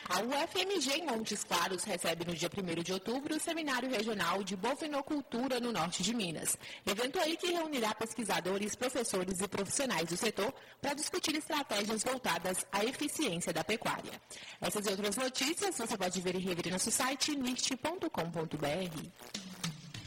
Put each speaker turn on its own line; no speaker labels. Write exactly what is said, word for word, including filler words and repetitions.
A U F M G em Montes Claros recebe no dia primeiro de outubro o Seminário Regional de Bovinocultura no norte de Minas. Evento aí que reunirá pesquisadores, professores e profissionais do setor para discutir estratégias voltadas à eficiência da pecuária. Essas e outras notícias você pode ver e rever em nosso site nist ponto com ponto br.